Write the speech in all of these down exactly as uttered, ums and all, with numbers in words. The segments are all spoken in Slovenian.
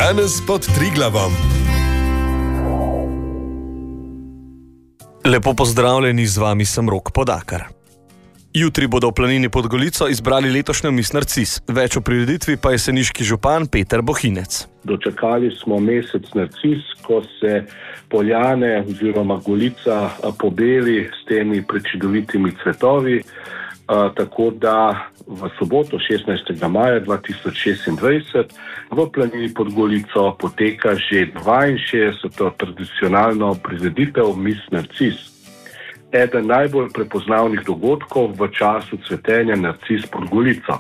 Danes pod Triglavom. Lepo pozdravljeni, z vami sem Rok Podakar. Jutri bodo v Planini pod Golico izbrali letošnjo Miss Narcis. Več o prireditvi pa jeseniški župan Peter Bohinec. Dočakali smo mesec Narcis, ko se poljane oziroma Golica pobeli s temi prečudovitimi cvetovi. Uh, tako da v soboto šestnajstega maja dva tisoč šestindvajset v Planini pod Golico poteka že dvainšestdeseta tradicionalno prireditev Miss Narcis. Eden najbolj prepoznavnih dogodkov v času cvetenja narcis pod Golico.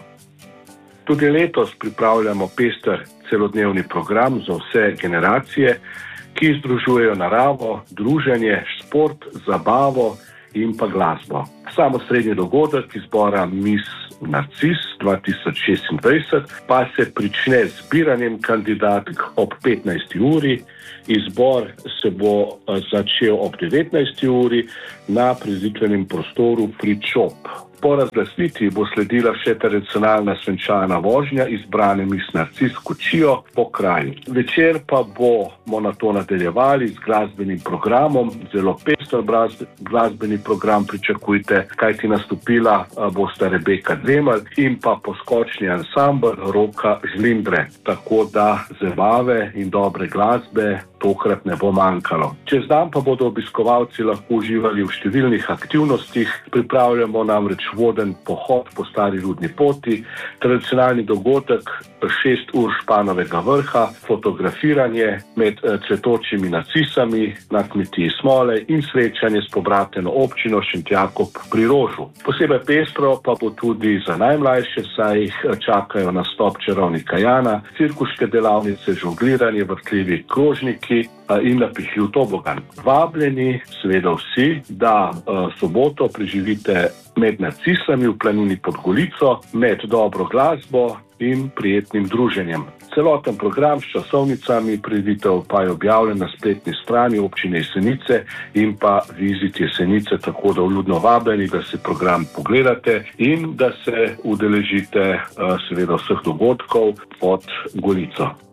Tudi letos pripravljamo pester celodnevni program za vse generacije, ki združujejo naravo, druženje, šport, zabavo in pa glasbo. Sam osrednji dogodek izbora Miss Narcis dva tisoč šestindvajset pa se prične z zbiranjem kandidatk ob petnajsti uri. Izbor se bo začel ob devetnajsti uri na prireditvenem prostoru Frit Shop. Po razglasitvi bo sledila še tradicionalna svenčana vožnja izbrane Miss Narcis kočijo po kraju. Večer pa bomo na to nadaljevali z glasbenim programom. Zelo pester glasbeni program pričakujte, kajti nastopila bosta Rebeka Dremelj in pa poskočni ansambel Roka Žlindre. Tako da zabave in dobre glasbe tokrat ne bo manjkalo. Čez dan pa bodo obiskovalci lahko uživali v številnih aktivnostih. Pripravljamo namreč voden pohod po stari rudni poti, tradicionalni dogodek šest ur Španovega vrha, fotografiranje med cvetočimi narcisami na kmetiji Smole in srečanje s pobrateno občino Šentjakob pri Rožu. Posebej pestro pa bo tudi za najmlajše, saj jih čakajo nastop čarovnika Jana, cirkuške delavnice, žongliranje, vrtljivi krožniki in napihljiv tobogan. Vabljeni seveda vsi, da uh, soboto preživite med narcisami v Planini pod Golico, med dobro glasbo in prijetnim druženjem. Celoten program s časovnicami prireditev pa je objavljen na spletni strani občine Jesenice in pa Vizit Jesenice, tako da vljudno vabljeni, da se program pogledate in da se udeležite uh, seveda vseh dogodkov pod Golico.